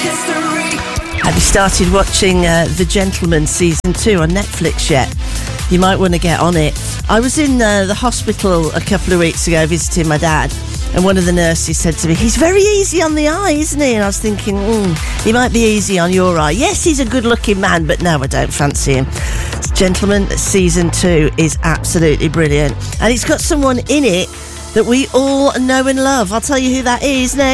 Have you started watching The Gentleman Season 2 on Netflix yet? You might want to get on it. I was in the hospital a couple of weeks ago visiting my dad, and one of the nurses said to me, he's very easy on the eye, isn't he? And I was thinking, he might be easy on your eye. Yes, he's a good-looking man, but no, I don't fancy him. Gentleman Season 2 is absolutely brilliant. And it's got someone in it that we all know and love. I'll tell you who that is next.